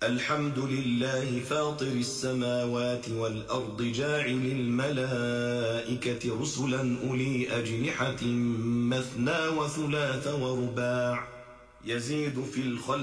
الحمد لله فاطر السماوات والأرض جاعل الملائكة رسلا أولي أجنحة مثنى وثلاث ورباع يزيد في الخلق